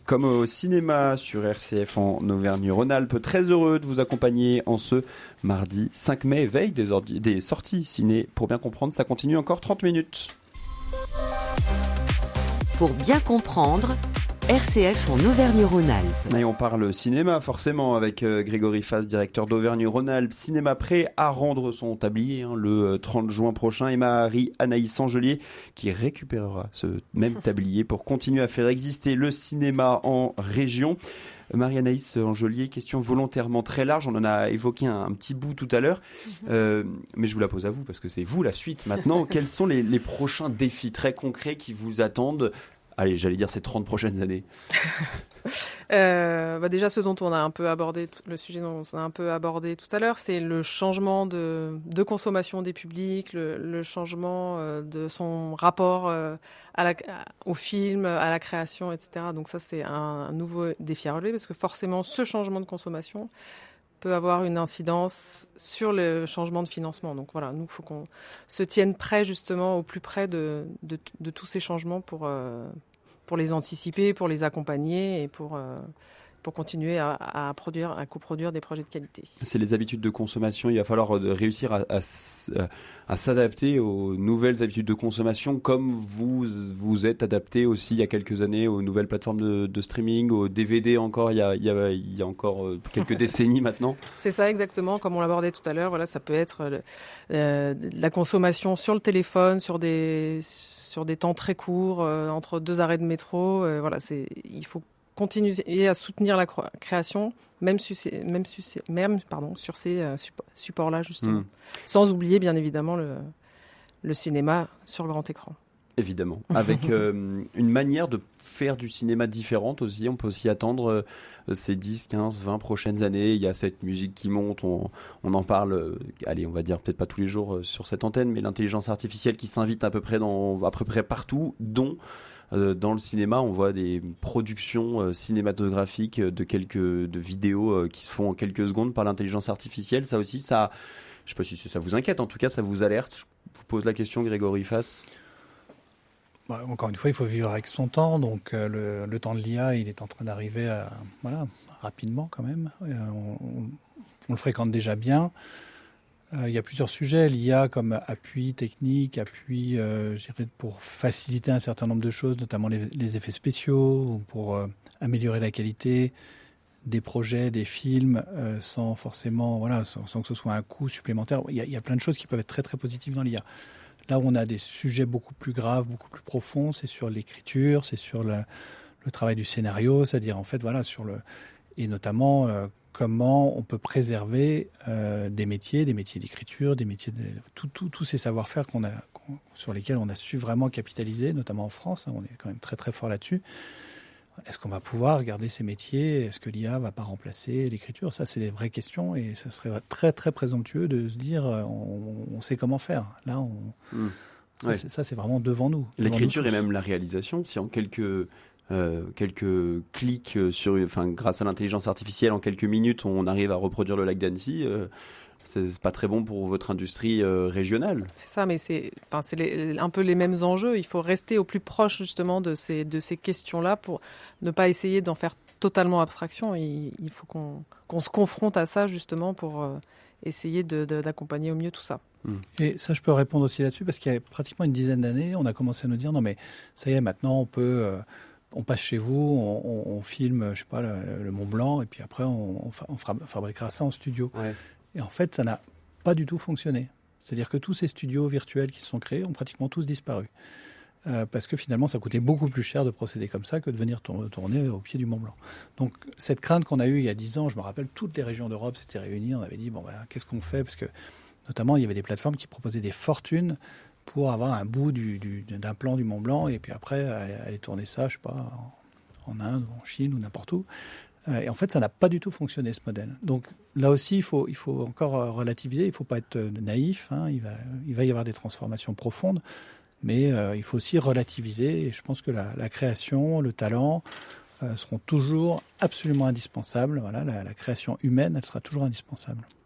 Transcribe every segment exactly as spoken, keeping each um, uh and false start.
comme au cinéma sur R C F en Auvergne-Rhône-Alpes. Très heureux de vous accompagner en ce mardi cinq mai, veille des, ordi- des sorties ciné. Pour bien comprendre, ça continue encore trente minutes. Pour bien comprendre, R C F en Auvergne-Rhône-Alpes. Et on parle cinéma forcément avec euh, Grégory Fass, directeur d'Auvergne-Rhône-Alpes. Cinéma prêt à rendre son tablier hein, le trente juin prochain. Et Marie-Anaïs Angelier qui récupérera ce même tablier pour continuer à faire exister le cinéma en région. Marie-Anaïs Angelier, question volontairement très large. On en a évoqué un, un petit bout tout à l'heure. Euh, mais je vous la pose à vous parce que c'est vous la suite maintenant. Quels sont les, les prochains défis très concrets qui vous attendent ? Allez, j'allais dire ces trente prochaines années. euh, bah déjà, ce dont on a un peu abordé, le sujet dont on a un peu abordé tout à l'heure, c'est le changement de, de consommation des publics, le, le changement euh, de son rapport euh, à la, au film, à la création, et cetera. Donc ça, c'est un, un nouveau défi à relever parce que forcément, ce changement de consommation peut avoir une incidence sur le changement de financement. Donc voilà, nous, il faut qu'on se tienne prêt justement au plus près de, de, de tous ces changements pour... Euh, pour les anticiper, pour les accompagner et pour, euh, pour continuer à, à produire, à coproduire des projets de qualité. C'est les habitudes de consommation. Il va falloir réussir à, à, à s'adapter aux nouvelles habitudes de consommation comme vous vous êtes adapté aussi il y a quelques années aux nouvelles plateformes de, de streaming, aux D V D encore il y a, il y a, il y a encore quelques décennies maintenant. C'est ça exactement, comme on l'abordait tout à l'heure. Voilà, ça peut être euh, la consommation sur le téléphone, sur des... sur des temps très courts, euh, entre deux arrêts de métro. Euh, voilà, c'est, il faut continuer à soutenir la cro- création, même, su- même, su- même pardon, sur ces euh, supp- supports-là, justement. Mmh. Sans oublier, bien évidemment, le, le cinéma sur grand écran. Évidemment, avec euh, une manière de faire du cinéma différente aussi. On peut aussi attendre euh, ces dix, quinze, vingt prochaines années. Il y a cette musique qui monte, on, on en parle, euh, allez, on va dire peut-être pas tous les jours euh, sur cette antenne, mais l'intelligence artificielle qui s'invite à peu près, dans, à peu près partout, dont euh, dans le cinéma, on voit des productions euh, cinématographiques de, quelques, de vidéos euh, qui se font en quelques secondes par l'intelligence artificielle. Ça aussi, ça, je ne sais pas si ça vous inquiète, en tout cas ça vous alerte. Je vous pose la question, Grégory Fass. Bah, encore une fois, il faut vivre avec son temps. Donc, euh, le, le temps de l'I A, il est en train d'arriver à, voilà, rapidement quand même. Euh, on, on, on le fréquente déjà bien. Euh, il y a plusieurs sujets. L'I A comme appui technique, appui euh, je dirais pour faciliter un certain nombre de choses, notamment les, les effets spéciaux, ou pour euh, améliorer la qualité des projets, des films, euh, sans forcément, voilà, sans, sans que ce soit un coût supplémentaire. Il y a, il y a plein de choses qui peuvent être très très positives dans l'I A. Là où on a des sujets beaucoup plus graves, beaucoup plus profonds, c'est sur l'écriture, c'est sur le, le travail du scénario, c'est-à-dire en fait, voilà, sur le, et notamment euh, comment on peut préserver euh, des métiers, des métiers d'écriture, des métiers de tous tout, tout ces savoir-faire qu'on a, qu'on, sur lesquels on a su vraiment capitaliser, notamment en France, hein, on est quand même très très fort là-dessus. Est-ce qu'on va pouvoir garder ces métiers ? Est-ce que l'I A ne va pas remplacer l'écriture ? Ça, c'est des vraies questions et ça serait très, très présomptueux de se dire on, on sait comment faire. Là, on, mmh. ça, ouais. c'est, ça, c'est vraiment devant nous. L'écriture devant nous et même la réalisation, si en quelques, euh, quelques clics, sur, enfin, grâce à l'intelligence artificielle, en quelques minutes, on arrive à reproduire le lac d'Annecy, euh, c'est pas très bon pour votre industrie euh, régionale. C'est ça, mais c'est, enfin, c'est les, un peu les mêmes enjeux. Il faut rester au plus proche justement de ces, de ces questions-là pour ne pas essayer d'en faire totalement abstraction. Il, il faut qu'on, qu'on se confronte à ça justement pour euh, essayer de, de, d'accompagner au mieux tout ça. Et ça, je peux répondre aussi là-dessus parce qu'il y a pratiquement une dizaine d'années, on a commencé à nous dire non mais ça y est, maintenant on peut... Euh, on passe chez vous, on, on, on filme, je sais pas, le, le Mont Blanc et puis après on, on, fa- on fera, fabriquera ça en studio. Ouais. Et en fait, ça n'a pas du tout fonctionné. C'est-à-dire que tous ces studios virtuels qui se sont créés ont pratiquement tous disparu. Euh, parce que finalement, ça coûtait beaucoup plus cher de procéder comme ça que de venir tourner au pied du Mont Blanc. Donc, cette crainte qu'on a eue il y a dix ans, je me rappelle, toutes les régions d'Europe s'étaient réunies. On avait dit, bon, ben, qu'est-ce qu'on fait ? Parce que, notamment, il y avait des plateformes qui proposaient des fortunes pour avoir un bout du, du, d'un plan du Mont Blanc et puis après, aller tourner ça, je sais pas, en, en Inde ou en Chine ou n'importe où. Et en fait, ça n'a pas du tout fonctionné, ce modèle. Donc là aussi, il faut, il faut encore relativiser, il ne faut pas être naïf, hein. il, va, il va y avoir des transformations profondes, mais euh, il faut aussi relativiser, et je pense que la, la création, le talent euh, seront toujours absolument indispensables. Voilà, la, la création humaine, elle sera toujours indispensable.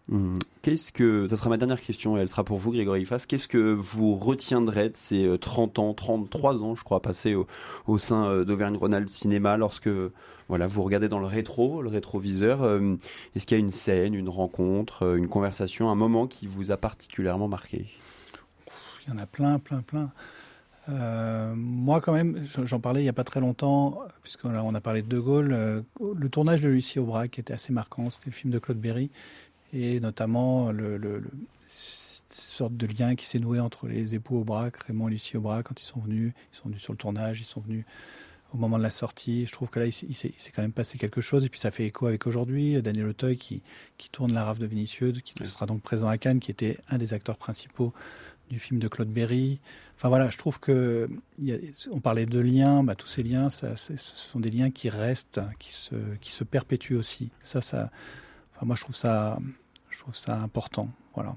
Mmh. Qu'est-ce que, ça sera ma dernière question et elle sera pour vous, Grégory Fass. Qu'est-ce que vous retiendrez de ces trente ans, trente-trois ans, je crois, passés au, au sein d'Auvergne-Rhône-Alpes Cinéma lorsque voilà, vous regardez dans le rétro, le rétroviseur. Euh, est-ce qu'il y a une scène, une rencontre, une conversation, un moment qui vous a particulièrement marqué ? Il y en a plein, plein, plein. Euh, moi, quand même, j'en parlais il n'y a pas très longtemps, puisqu'on a, on a parlé de De Gaulle. Euh, le tournage de Lucie Aubrac était assez marquant. C'était le film de Claude Berry. Et notamment, le, le, le, cette sorte de lien qui s'est noué entre les époux Aubrac, Raymond et Lucie Aubrac, quand ils sont venus. Ils sont venus sur le tournage, ils sont venus au moment de la sortie. Je trouve que là, il s'est, il s'est, il s'est quand même passé quelque chose. Et puis, ça fait écho avec aujourd'hui. Daniel Auteuil qui, qui tourne La Rave de Vénitieux, qui sera donc présent à Cannes, qui était un des acteurs principaux du film de Claude Berry. Enfin voilà, je trouve que il y a, on parlait de liens, bah, tous ces liens, ça, ce sont des liens qui restent, qui se, qui se perpétuent aussi. Ça, ça, enfin moi je trouve ça, je trouve ça important. Voilà.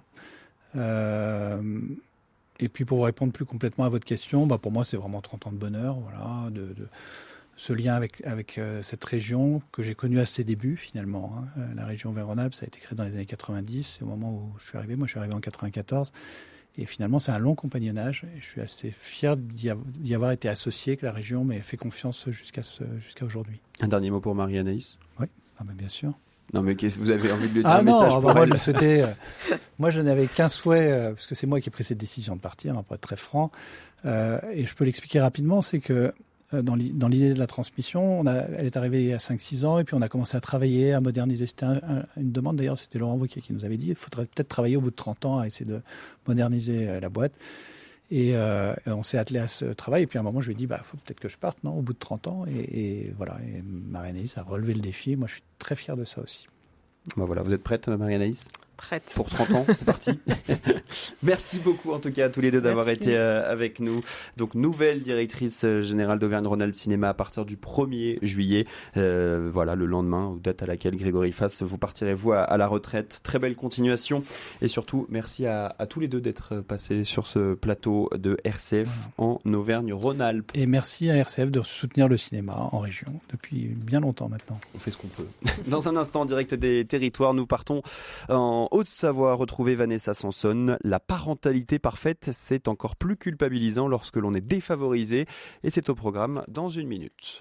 Euh, et puis pour répondre plus complètement à votre question, bah pour moi c'est vraiment trente ans de bonheur, voilà, de, de ce lien avec avec euh, cette région que j'ai connue à ses débuts finalement. Hein. La région Auvergne-Rhône-Alpes, ça a été créé dans les années quatre-vingt-dix. C'est au moment où je suis arrivé. Moi, je suis arrivé en quatre-vingt-quatorze. Et finalement, c'est un long compagnonnage. Et je suis assez fier d'y avoir, d'y avoir été associé, que la région m'ait fait confiance jusqu'à, ce, jusqu'à aujourd'hui. Un dernier mot pour Marie-Anaïs ? Oui, ah ben bien sûr. Non, mais qu'est-ce que vous avez envie de lui dire ah un non, message bah pour moi, elle ? je souhaitais, euh, moi, je n'avais qu'un souhait, euh, parce que c'est moi qui ai pris cette décision de partir, hein, pour être très franc. Euh, et je peux l'expliquer rapidement, c'est que euh, dans, l'i- dans l'idée de la transmission, on a, elle est arrivée il y a cinq six ans, et puis on a commencé à travailler, à moderniser. C'était un, un, une demande, d'ailleurs, c'était Laurent Wauquiez qui nous avait dit, il faudrait peut-être travailler au bout de trente ans à essayer de moderniser euh, la boîte. Et, euh, et on s'est attelé à ce travail. Et puis à un moment, je lui ai dit, bah, faut peut-être que je parte, non, au bout de trente ans. Et, et voilà. Et Marie-Anaïs a relevé le défi. Moi, je suis très fier de ça aussi. Bah voilà, vous êtes prête, Marie-Anaïs ? Prête. Pour trente ans, c'est parti. Merci beaucoup en tout cas à tous les deux d'avoir Merci. été euh, avec nous. Donc nouvelle directrice euh, générale d'Auvergne-Rhône-Alpes Cinéma à partir du premier juillet. Euh, voilà, le lendemain, date à laquelle Grégory Fass, vous partirez vous à, à la retraite. Très belle continuation et surtout merci à, à tous les deux d'être passés sur ce plateau de R C F en Auvergne-Rhône-Alpes. Et merci à R C F de soutenir le cinéma en région depuis bien longtemps maintenant. On fait ce qu'on peut. Dans un instant, en direct des territoires, nous partons en Haute-Savoie, retrouver Vanessa Sanson. La parentalité parfaite, c'est encore plus culpabilisant lorsque l'on est défavorisé. Et c'est au programme dans une minute.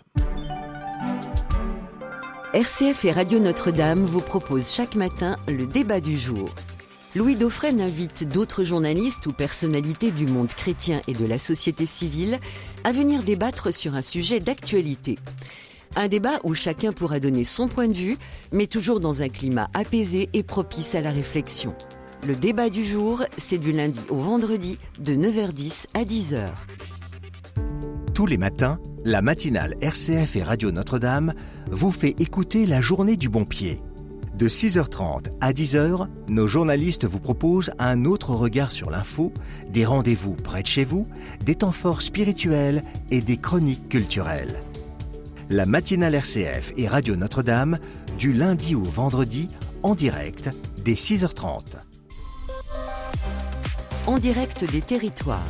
R C F et Radio Notre-Dame vous proposent chaque matin le débat du jour. Louis Dauphren invite d'autres journalistes ou personnalités du monde chrétien et de la société civile à venir débattre sur un sujet d'actualité. Un débat où chacun pourra donner son point de vue, mais toujours dans un climat apaisé et propice à la réflexion. Le débat du jour, c'est du lundi au vendredi, de neuf heures dix à dix heures. Tous les matins, la matinale R C F et Radio Notre-Dame vous fait écouter la journée du bon pied. De six heures trente à dix heures, nos journalistes vous proposent un autre regard sur l'info, des rendez-vous près de chez vous, des temps forts spirituels et des chroniques culturelles. La matinale R C F et Radio Notre-Dame, du lundi au vendredi, en direct, dès six heures trente. En direct des territoires.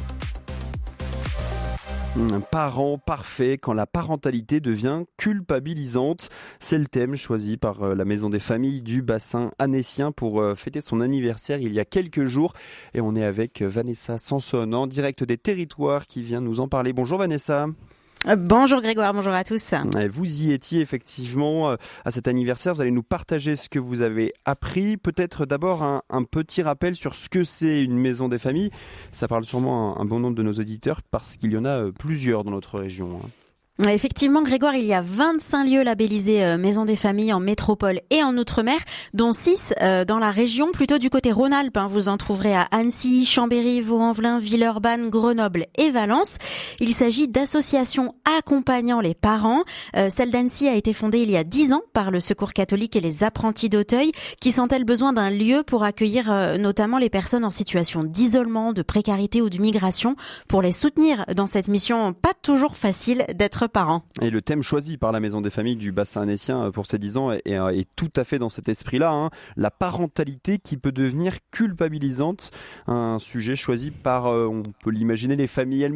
Un parent parfait quand la parentalité devient culpabilisante. C'est le thème choisi par la Maison des familles du bassin annécien pour fêter son anniversaire il y a quelques jours. Et on est avec Vanessa Sanson en direct des territoires qui vient nous en parler. Bonjour Vanessa. Bonjour Grégoire, bonjour à tous. Vous y étiez effectivement à cet anniversaire, vous allez nous partager ce que vous avez appris. Peut-être d'abord un, un petit rappel sur ce que c'est une maison des familles. Ça parle sûrement un, un bon nombre de nos auditeurs parce qu'il y en a plusieurs dans notre région. Effectivement, Grégoire, il y a vingt-cinq lieux labellisés euh, Maison des Familles en métropole et en outre-mer, dont six euh, dans la région, plutôt du côté Rhône-Alpes. Hein. Vous en trouverez à Annecy, Chambéry, Vaux-en-Velin, Villeurbanne, Grenoble et Valence. Il s'agit d'associations accompagnant les parents. Euh, celle d'Annecy a été fondée il y a dix ans par le Secours catholique et les apprentis d'Auteuil, qui sentaient le besoin d'un lieu pour accueillir euh, notamment les personnes en situation d'isolement, de précarité ou de migration, pour les soutenir dans cette mission pas toujours facile d'être parents. Et le thème choisi par la Maison des familles du bassin annécien pour ces dix ans est, est, est tout à fait dans cet esprit-là. Hein. La parentalité qui peut devenir culpabilisante. Un sujet choisi par, euh, on peut l'imaginer, les familles elles-mêmes ?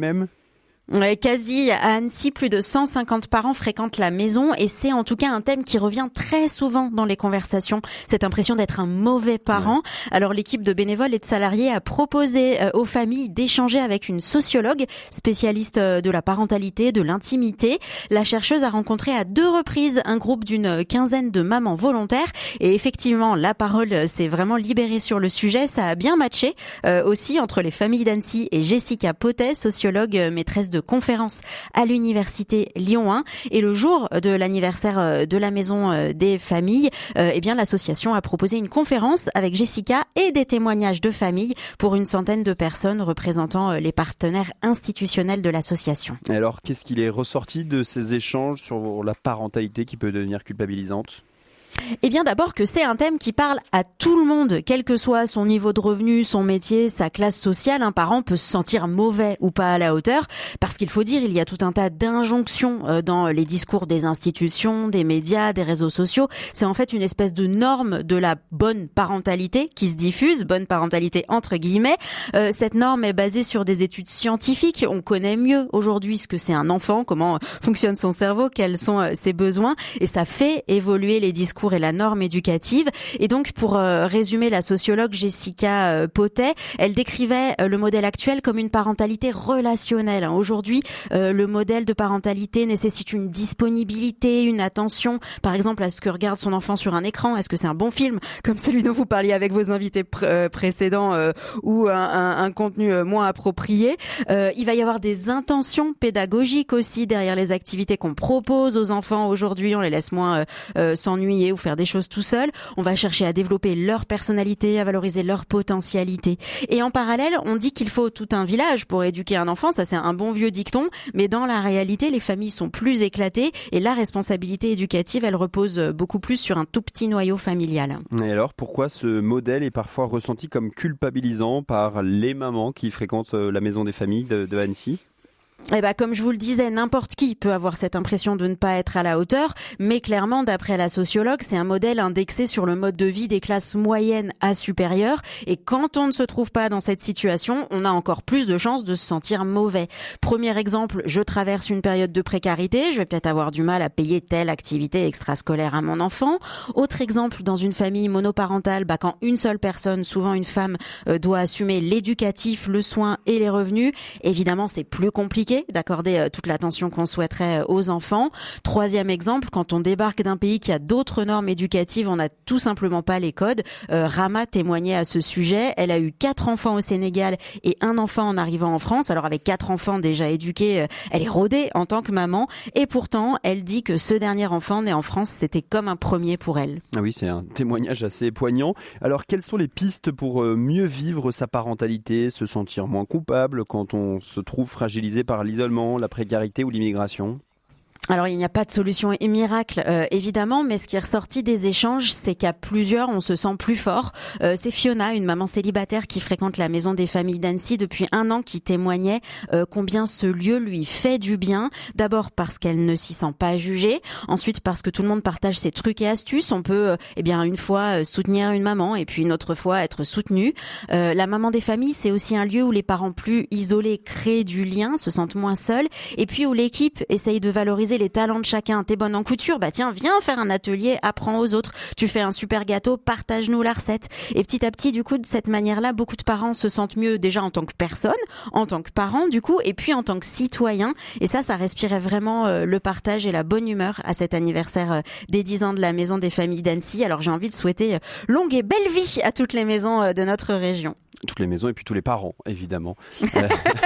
Ouais, quasi à Annecy, plus de cent cinquante parents fréquentent la maison et c'est en tout cas un thème qui revient très souvent dans les conversations. Cette impression d'être un mauvais parent. Ouais. Alors l'équipe de bénévoles et de salariés a proposé euh, aux familles d'échanger avec une sociologue spécialiste euh, de la parentalité, de l'intimité. La chercheuse a rencontré à deux reprises un groupe d'une quinzaine de mamans volontaires et effectivement la parole s'est vraiment libérée sur le sujet. Ça a bien matché euh, aussi entre les familles d'Annecy et Jessica Potet, sociologue, euh, maîtresse de conférence à l'université Lyon un. Et le jour de l'anniversaire de la maison des familles, euh, eh bien l'association a proposé une conférence avec Jessica et des témoignages de familles pour une centaine de personnes représentant les partenaires institutionnels de l'association. Et alors, qu'est-ce qu'il est ressorti de ces échanges sur la parentalité qui peut devenir culpabilisante ? Eh bien d'abord que c'est un thème qui parle à tout le monde, quel que soit son niveau de revenu, son métier, sa classe sociale. Un parent peut se sentir mauvais ou pas à la hauteur parce qu'il faut dire, il y a tout un tas d'injonctions dans les discours des institutions, des médias, des réseaux sociaux. C'est en fait une espèce de norme de la bonne parentalité qui se diffuse, bonne parentalité entre guillemets. Euh, cette norme est basée sur des études scientifiques. On connaît mieux aujourd'hui ce que c'est un enfant, comment fonctionne son cerveau, quels sont ses besoins et ça fait évoluer les discours et la norme éducative. Et donc, pour euh, résumer, la sociologue Jessica euh, Potet, elle décrivait euh, le modèle actuel comme une parentalité relationnelle. Aujourd'hui, euh, le modèle de parentalité nécessite une disponibilité, une attention, par exemple, à ce que regarde son enfant sur un écran. Est-ce que c'est un bon film, comme celui dont vous parliez avec vos invités pr- euh, précédents, euh, ou un, un, un contenu euh, moins approprié. Euh, il va y avoir des intentions pédagogiques aussi derrière les activités qu'on propose aux enfants. Aujourd'hui, on les laisse moins euh, euh, s'ennuyer ou faire des choses tout seul. On va chercher à développer leur personnalité, à valoriser leur potentialité. Et en parallèle, on dit qu'il faut tout un village pour éduquer un enfant. Ça, c'est un bon vieux dicton. Mais dans la réalité, les familles sont plus éclatées et la responsabilité éducative, elle repose beaucoup plus sur un tout petit noyau familial. Et alors, pourquoi ce modèle est parfois ressenti comme culpabilisant par les mamans qui fréquentent la maison des familles de, de Annecy ? Eh ben, comme je vous le disais, n'importe qui peut avoir cette impression de ne pas être à la hauteur, mais clairement, d'après la sociologue, c'est un modèle indexé sur le mode de vie des classes moyennes à supérieures. Et quand on ne se trouve pas dans cette situation, on a encore plus de chances de se sentir mauvais. Premier exemple, je traverse une période de précarité, je vais peut-être avoir du mal à payer telle activité extrascolaire à mon enfant. Autre exemple, dans une famille monoparentale, bah, quand une seule personne, souvent une femme, euh, doit assumer l'éducatif, le soin et les revenus, évidemment, c'est plus compliqué d'accorder toute l'attention qu'on souhaiterait aux enfants. Troisième exemple, quand on débarque d'un pays qui a d'autres normes éducatives, on n'a tout simplement pas les codes. Euh, Rama témoignait à ce sujet. Elle a eu quatre enfants au Sénégal et un enfant en arrivant en France. Alors avec quatre enfants déjà éduqués, euh, elle est rodée en tant que maman. Et pourtant, elle dit que ce dernier enfant né en France, c'était comme un premier pour elle. Ah oui, c'est un témoignage assez poignant. Alors, quelles sont les pistes pour mieux vivre sa parentalité, se sentir moins coupable quand on se trouve fragilisé par l'isolement, la précarité ou l'immigration ? Alors, il n'y a pas de solution miracle, euh, évidemment, mais ce qui est ressorti des échanges, c'est qu'à plusieurs, on se sent plus fort. Euh, c'est Fiona, une maman célibataire qui fréquente la maison des familles d'Annecy depuis un an, qui témoignait euh, combien ce lieu lui fait du bien. D'abord parce qu'elle ne s'y sent pas jugée. Ensuite, parce que tout le monde partage ses trucs et astuces. On peut, euh, eh bien, une fois euh, soutenir une maman et puis une autre fois être soutenu. Euh, la maman des familles, c'est aussi un lieu où les parents plus isolés créent du lien, se sentent moins seuls, et puis où l'équipe essaye de valoriser les talents de chacun. T'es bonne en couture, bah tiens, viens faire un atelier, apprends aux autres. Tu fais un super gâteau, partage-nous la recette. Et petit à petit, du coup, de cette manière-là, beaucoup de parents se sentent mieux déjà en tant que personne, en tant que parents, du coup, et puis en tant que citoyen. Et ça, ça respirait vraiment euh, le partage et la bonne humeur à cet anniversaire euh, des dix ans de la Maison des Familles d'Annecy. Alors j'ai envie de souhaiter euh, longue et belle vie à toutes les maisons euh, de notre région. Toutes les maisons et puis tous les parents, évidemment, euh,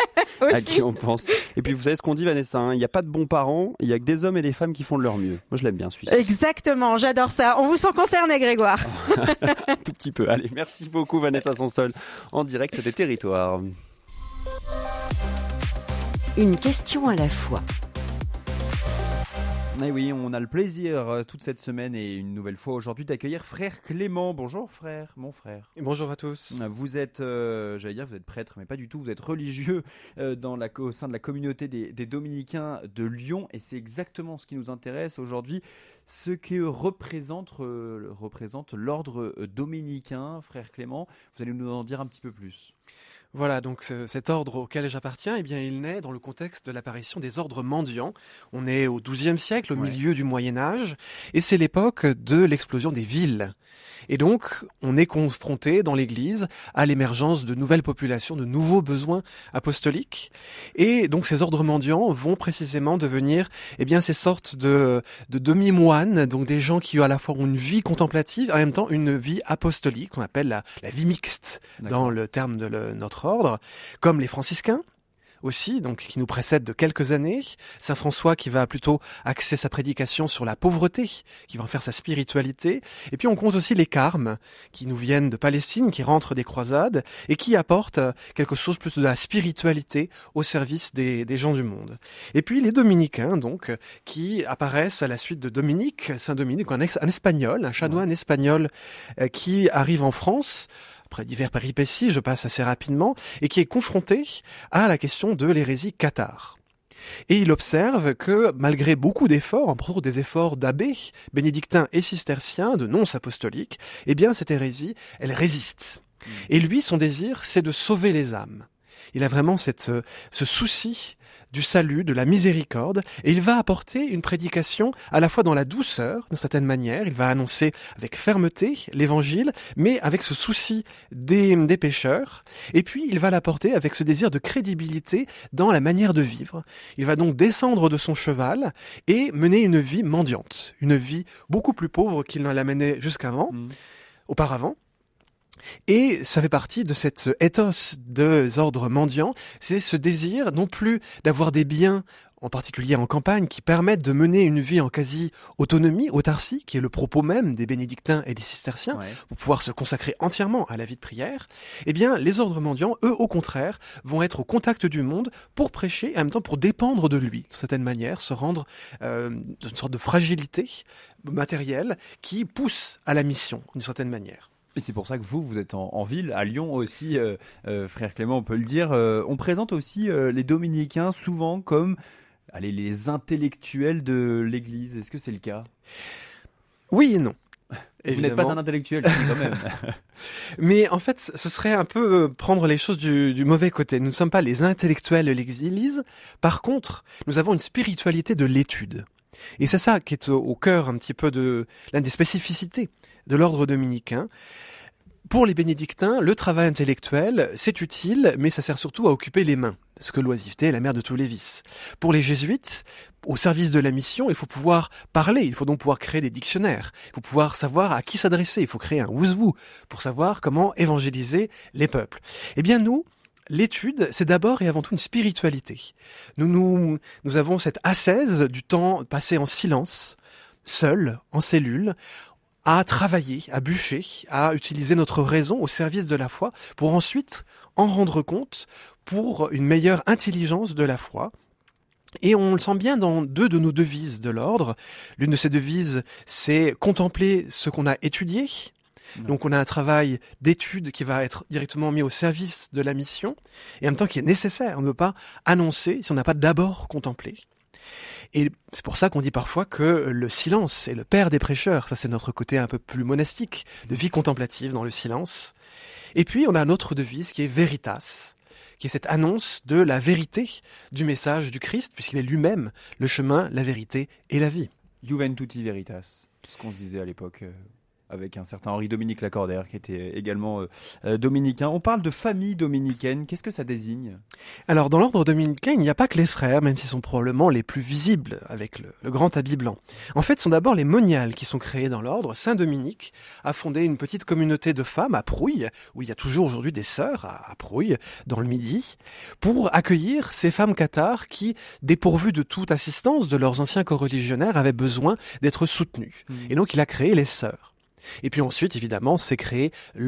à qui on pense. Et puis vous savez ce qu'on dit, Vanessa, hein, il n'y a pas de bons parents, il n'y a que des hommes et des femmes qui font de leur mieux. Moi je l'aime bien celui-ci. Exactement, j'adore ça. On vous sent concerné, Grégoire. Tout petit peu. Allez, merci beaucoup Vanessa Sansol, en direct des territoires. Une question à la fois. Et oui, on a le plaisir euh, toute cette semaine et une nouvelle fois aujourd'hui d'accueillir frère Clément. Bonjour frère, mon frère. Et bonjour à tous. Vous êtes, euh, j'allais dire, vous êtes prêtre, mais pas du tout. Vous êtes religieux euh, dans la, au sein de la communauté des, des Dominicains de Lyon, et c'est exactement ce qui nous intéresse aujourd'hui, ce que représente, euh, représente l'ordre dominicain, frère Clément. Vous allez nous en dire un petit peu plus. Voilà, donc ce, cet ordre auquel j'appartiens, eh bien, il naît dans le contexte de l'apparition des ordres mendiants. On est au douzième siècle, au ouais. milieu du Moyen-Âge, et c'est l'époque de l'explosion des villes. Et donc, on est confronté dans l'Église à l'émergence de nouvelles populations, de nouveaux besoins apostoliques. Et donc, ces ordres mendiants vont précisément devenir, eh bien, ces sortes de, de demi-moines, donc des gens qui à la fois ont une vie contemplative, en même temps une vie apostolique, qu'on appelle la, la vie mixte, D'accord. dans le terme de le, notre ordre, comme les franciscains. Aussi, donc qui nous précède de quelques années, Saint François qui va plutôt axer sa prédication sur la pauvreté, qui va en faire sa spiritualité, et puis on compte aussi les carmes qui nous viennent de Palestine, qui rentrent des croisades et qui apportent quelque chose plus de la spiritualité au service des, des gens du monde. Et puis les dominicains donc qui apparaissent à la suite de Dominique, Saint Dominique, un, ex, un espagnol, un chanoine espagnol euh, qui arrive en France. Après divers péripéties, je passe assez rapidement, et qui est confronté à la question de l'hérésie cathare. Et il observe que, malgré beaucoup d'efforts, en particulier des efforts d'abbés, bénédictins et cisterciens, de nonces apostoliques, eh bien cette hérésie, elle résiste. Mmh. Et lui, son désir, c'est de sauver les âmes. Il a vraiment cette, ce souci du salut, de la miséricorde, et il va apporter une prédication à la fois dans la douceur, d'une certaine manière. Il va annoncer avec fermeté l'évangile, mais avec ce souci des, des pécheurs, et puis il va l'apporter avec ce désir de crédibilité dans la manière de vivre. Il va donc descendre de son cheval et mener une vie mendiante, une vie beaucoup plus pauvre qu'il ne la menait jusqu'avant, mmh. auparavant. Et ça fait partie de cette ethos des ordres mendiants, c'est ce désir non plus d'avoir des biens, en particulier en campagne, qui permettent de mener une vie en quasi-autonomie, autarcie, qui est le propos même des bénédictins et des cisterciens, ouais. pour pouvoir se consacrer entièrement à la vie de prière. Eh bien, les ordres mendiants, eux, au contraire, vont être au contact du monde pour prêcher et en même temps pour dépendre de lui, d'une certaine manière, se rendre euh, d'une sorte de fragilité matérielle qui pousse à la mission, d'une certaine manière. Et c'est pour ça que vous, vous êtes en, en ville, à Lyon aussi, euh, euh, frère Clément, on peut le dire. Euh, on présente aussi euh, les dominicains souvent comme allez, les intellectuels de l'Église. Est-ce que c'est le cas ? Oui et non. Vous n'êtes pas un intellectuel, quand même. Mais en fait, ce serait un peu prendre les choses du, du mauvais côté. Nous ne sommes pas les intellectuels de l'Église. Par contre, nous avons une spiritualité de l'étude. Et c'est ça qui est au cœur un petit peu de l'une des spécificités de l'ordre dominicain. Pour les bénédictins, le travail intellectuel, c'est utile, mais ça sert surtout à occuper les mains, ce que l'oisiveté est la mère de tous les vices. Pour les jésuites, au service de la mission, il faut pouvoir parler, il faut donc pouvoir créer des dictionnaires, il faut pouvoir savoir à qui s'adresser, il faut créer un ouzvou pour savoir comment évangéliser les peuples. Eh bien nous, l'étude, c'est d'abord et avant tout une spiritualité. Nous, nous, nous avons cette ascèse du temps passé en silence, seul, en cellule, à travailler, à bûcher, à utiliser notre raison au service de la foi pour ensuite en rendre compte pour une meilleure intelligence de la foi. Et on le sent bien dans deux de nos devises de l'ordre. L'une de ces devises, c'est contempler ce qu'on a étudié. Donc on a un travail d'étude qui va être directement mis au service de la mission et en même temps qui est nécessaire. On ne peut pas annoncer si on n'a pas d'abord contemplé. Et c'est pour ça qu'on dit parfois que le silence est le père des prêcheurs. Ça, c'est notre côté un peu plus monastique, de vie contemplative dans le silence. Et puis, on a une autre devise qui est Veritas, qui est cette annonce de la vérité du message du Christ, puisqu'il est lui-même le chemin, la vérité et la vie. Juven tutti veritas, ce qu'on se disait à l'époque euh, avec un certain Henri-Dominique Lacordaire, qui était également euh, euh, dominicain. On parle de famille dominicaine, qu'est-ce que ça désigne ? Alors, dans l'ordre dominicain, il n'y a pas que les frères, même s'ils sont probablement les plus visibles avec le, le grand habit blanc. En fait, ce sont d'abord les moniales qui sont créées dans l'ordre. Saint Dominique a fondé une petite communauté de femmes à Prouille, où il y a toujours aujourd'hui des sœurs à, à Prouille, dans le Midi, pour accueillir ces femmes cathares qui, dépourvues de toute assistance de leurs anciens coreligionnaires, avaient besoin d'être soutenues. Mmh. Et donc, il a créé les sœurs. Et puis ensuite, évidemment, c'est créé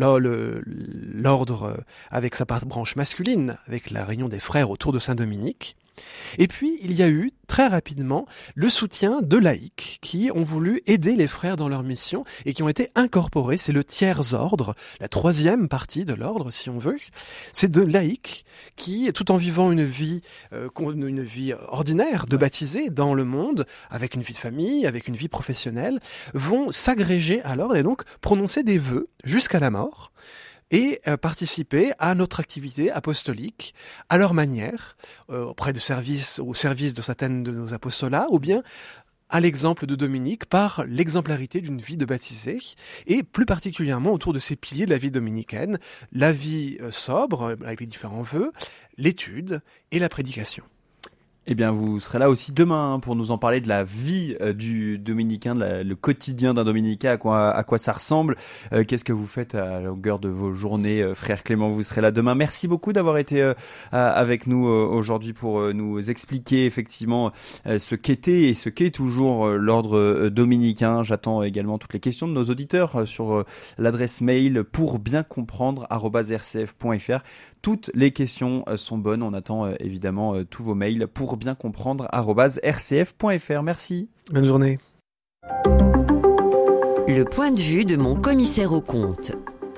l'ordre avec sa part branche masculine, avec la réunion des frères autour de Saint-Dominique. Et puis, il y a eu, très rapidement, le soutien de laïcs qui ont voulu aider les frères dans leur mission et qui ont été incorporés. C'est le tiers ordre, la troisième partie de l'ordre, si on veut. C'est de laïcs qui, tout en vivant une vie, euh, une vie ordinaire de baptisés dans le monde, avec une vie de famille, avec une vie professionnelle, vont s'agréger à l'ordre et donc prononcer des vœux jusqu'à la mort, et euh, participer à notre activité apostolique à leur manière, euh, auprès de services, au service de certaines de nos apostolats, ou bien à l'exemple de Dominique par l'exemplarité d'une vie de baptisé, et plus particulièrement autour de ces piliers de la vie dominicaine, la vie euh, sobre, avec les différents vœux, l'étude et la prédication. Eh bien, vous serez là aussi demain hein, pour nous en parler de la vie euh, du dominicain, de la, le quotidien d'un dominicain, à quoi, à quoi ça ressemble. Euh, qu'est-ce que vous faites à la longueur de vos journées, euh, frère Clément, vous serez là demain. Merci beaucoup d'avoir été euh, avec nous euh, aujourd'hui pour euh, nous expliquer effectivement euh, ce qu'était et ce qu'est toujours euh, l'ordre euh, dominicain. J'attends également toutes les questions de nos auditeurs euh, sur euh, l'adresse mail pour bien comprendre arobase r c f point f r. Toutes les questions euh, sont bonnes. On attend euh, évidemment euh, tous vos mails pour bien comprendre arobase r c f point f r. Merci. Bonne journée. Le point de vue de mon commissaire aux comptes.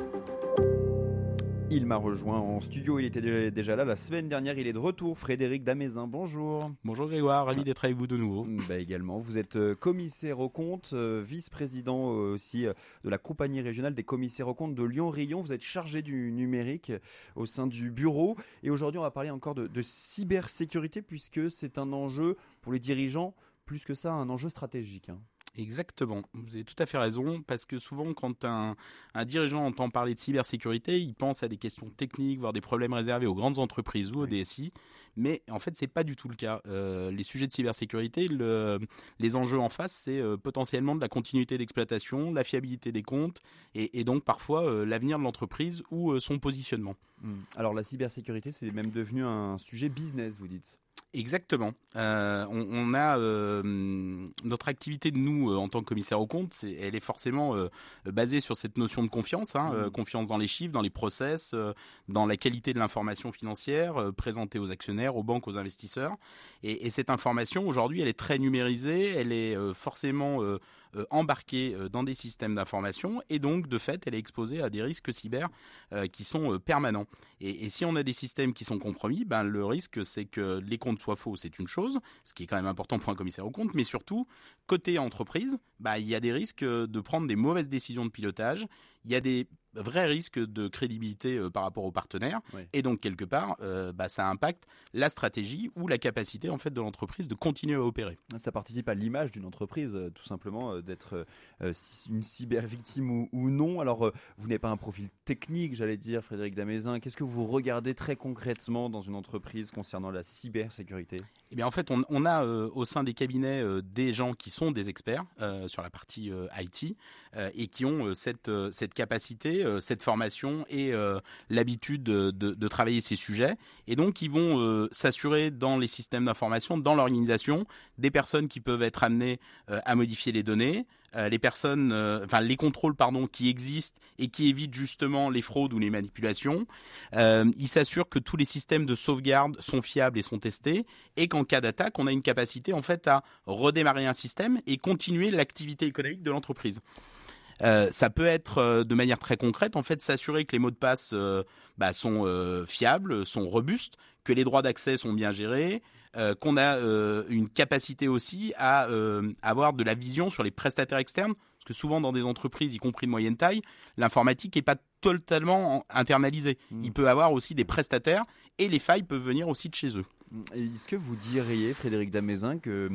Il m'a rejoint en studio, il était déjà là la semaine dernière, il est de retour, Frédéric Damézin, bonjour. Bonjour Grégoire, ravi d'être avec vous de nouveau. Bah également, vous êtes commissaire aux comptes, vice-président aussi de la compagnie régionale des commissaires aux comptes de Lyon-Rion, vous êtes chargé du numérique au sein du bureau et aujourd'hui on va parler encore de, de cybersécurité puisque c'est un enjeu pour les dirigeants, plus que ça un enjeu stratégique. Hein. Exactement, vous avez tout à fait raison, parce que souvent quand un, un dirigeant entend parler de cybersécurité, il pense à des questions techniques, voire des problèmes réservés aux grandes entreprises ou aux D S I, mais en fait c'est pas du tout le cas. Euh, les sujets de cybersécurité, le, les enjeux en face, c'est euh, potentiellement de la continuité d'exploitation, la fiabilité des comptes, et, et donc parfois euh, l'avenir de l'entreprise ou euh, son positionnement. Hum. Alors la cybersécurité, c'est même devenu un sujet business, vous dites ? Exactement. Euh, on, on a euh, notre activité de nous euh, en tant que commissaire aux comptes, c'est, elle est forcément euh, basée sur cette notion de confiance, hein, mmh. euh, confiance dans les chiffres, dans les process, euh, dans la qualité de l'information financière euh, présentée aux actionnaires, aux banques, aux investisseurs. Et, et cette information aujourd'hui, elle est très numérisée, elle est euh, forcément euh, Euh, embarquée euh, dans des systèmes d'information et donc de fait elle est exposée à des risques cyber euh, qui sont euh, permanents et, et si on a des systèmes qui sont compromis, ben, le risque c'est que les comptes soient faux, c'est une chose, ce qui est quand même important pour un commissaire aux comptes, mais surtout côté entreprise, ben, il y a des risques de prendre des mauvaises décisions de pilotage, il y a des vrais risques de crédibilité euh, par rapport aux partenaires oui. Et donc quelque part euh, bah, ça impacte la stratégie ou la capacité en fait de l'entreprise de continuer à opérer. Ça participe à l'image d'une entreprise euh, tout simplement euh, d'être euh, une cyber-victime ou, ou non. Alors euh, vous n'avez pas un profil technique, j'allais dire, Frédéric Damézin, qu'est-ce que vous regardez très concrètement dans une entreprise concernant la cybersécurité ? Eh bien en fait on, on a euh, au sein des cabinets euh, des gens qui sont des experts euh, sur la partie euh, I T euh, et qui ont euh, cette, euh, cette capacité, euh, cette formation et euh, l'habitude de, de, de travailler ces sujets et donc ils vont euh, s'assurer dans les systèmes d'information, dans l'organisation, des personnes qui peuvent être amenées euh, à modifier les données, euh, les personnes, euh, enfin les contrôles pardon qui existent et qui évitent justement les fraudes ou les manipulations. Euh, ils s'assurent que tous les systèmes de sauvegarde sont fiables et sont testés et qu'en cas d'attaque, on a une capacité en fait à redémarrer un système et continuer l'activité économique de l'entreprise. Euh, ça peut être euh, de manière très concrète, en fait, s'assurer que les mots de passe euh, bah, sont euh, fiables, sont robustes, que les droits d'accès sont bien gérés, euh, qu'on a euh, une capacité aussi à euh, avoir de la vision sur les prestataires externes, parce que souvent dans des entreprises, y compris de moyenne taille, l'informatique n'est pas totalement internalisée. Mmh. Il peut avoir aussi des prestataires et les failles peuvent venir aussi de chez eux. Et est-ce que vous diriez, Frédéric Damézin, que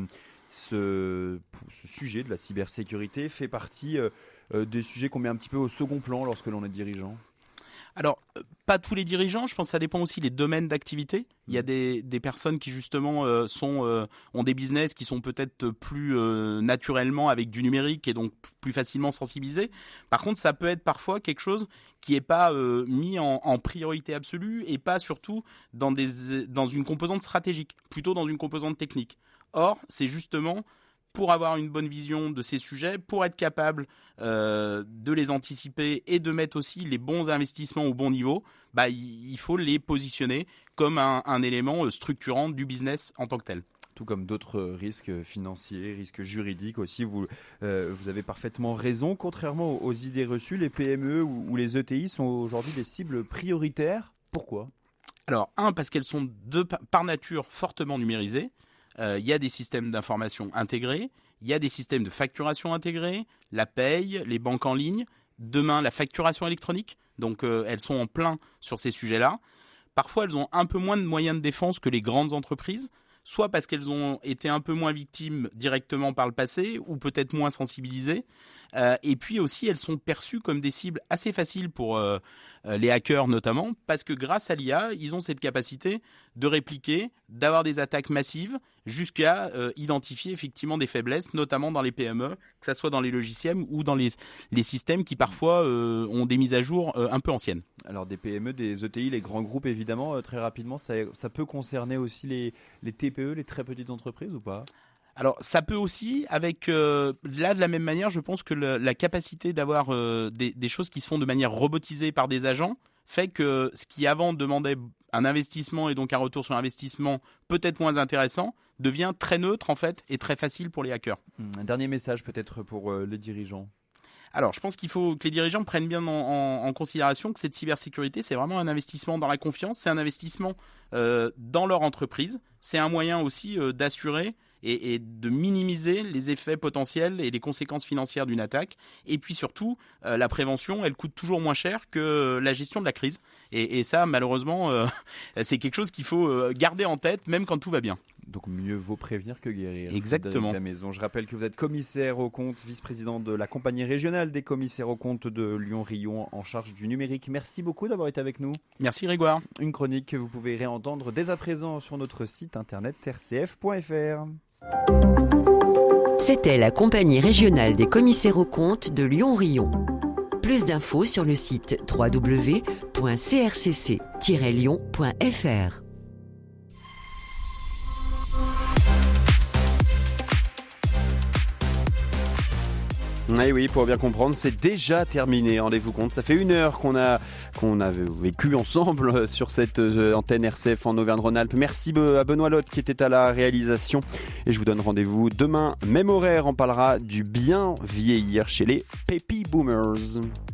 ce, ce sujet de la cybersécurité fait partie euh, des sujets qu'on met un petit peu au second plan lorsque l'on est dirigeant ? Alors, pas tous les dirigeants, je pense que ça dépend aussi des domaines d'activité. Il y a des, des personnes qui justement euh, sont, euh, ont des business qui sont peut-être plus euh, naturellement avec du numérique et donc plus facilement sensibilisés. Par contre, ça peut être parfois quelque chose qui n'est pas euh, mis en, en priorité absolue et pas surtout dans, des, dans une composante stratégique, plutôt dans une composante technique. Or, c'est justement pour avoir une bonne vision de ces sujets, pour être capable euh, de les anticiper et de mettre aussi les bons investissements au bon niveau, bah, il faut les positionner comme un, un élément structurant du business en tant que tel. Tout comme d'autres risques financiers, risques juridiques aussi, vous, euh, vous avez parfaitement raison. Contrairement aux, aux idées reçues, les P M E ou, ou les E T I sont aujourd'hui des cibles prioritaires. Pourquoi ? Alors, un, parce qu'elles sont de, par nature fortement numérisées. Il euh, y a des systèmes d'information intégrés, il y a des systèmes de facturation intégrés, la paye, les banques en ligne, demain la facturation électronique. donc euh, elles sont en plein sur ces sujets-là. Parfois, elles ont un peu moins de moyens de défense que les grandes entreprises, soit parce qu'elles ont été un peu moins victimes directement par le passé, ou peut-être moins sensibilisées. Euh, et puis aussi, elles sont perçues comme des cibles assez faciles pour euh, les hackers notamment, parce que grâce à l'I A, ils ont cette capacité de répliquer, d'avoir des attaques massives, jusqu'à euh, identifier effectivement des faiblesses, notamment dans les P M E, que ce soit dans les logiciels ou dans les, les systèmes qui parfois euh, ont des mises à jour euh, un peu anciennes. Alors des P M E, des E T I, les grands groupes évidemment, euh, très rapidement, ça, ça peut concerner aussi les, les T P E, les très petites entreprises ou pas ? Alors ça peut aussi, avec euh, là de la même manière, je pense que le, la capacité d'avoir euh, des, des choses qui se font de manière robotisée par des agents fait que ce qui avant demandait un investissement et donc un retour sur investissement peut-être moins intéressant devient très neutre en fait et très facile pour les hackers. Un dernier message peut-être pour euh, les dirigeants. Alors, je pense qu'il faut que les dirigeants prennent bien en, en, en considération que cette cybersécurité, c'est vraiment un investissement dans la confiance, c'est un investissement euh, dans leur entreprise, c'est un moyen aussi euh, d'assurer et, et de minimiser les effets potentiels et les conséquences financières d'une attaque. Et puis surtout, euh, la prévention, elle coûte toujours moins cher que la gestion de la crise. Et, et ça, malheureusement, euh, c'est quelque chose qu'il faut garder en tête, même quand tout va bien. Donc mieux vaut prévenir que guérir. Exactement. La maison. Je rappelle que vous êtes commissaire aux comptes, vice-président de la compagnie régionale des commissaires aux comptes de Lyon-Rion en charge du numérique. Merci beaucoup d'avoir été avec nous. Merci Grégoire. Une chronique que vous pouvez réentendre dès à présent sur notre site internet r c f point f r. C'était la compagnie régionale des commissaires aux comptes de Lyon-Rion. Plus d'infos sur le site w w w point c r c c tiret lyon point f r. Et oui, pour bien comprendre, c'est déjà terminé. Rendez-vous compte, ça fait une heure qu'on a qu'on a vécu ensemble sur cette antenne R C F en Auvergne-Rhône-Alpes. Merci à Benoît Lotte qui était à la réalisation. Et je vous donne rendez-vous demain, même horaire. On parlera du bien vieillir chez les Baby Boomers.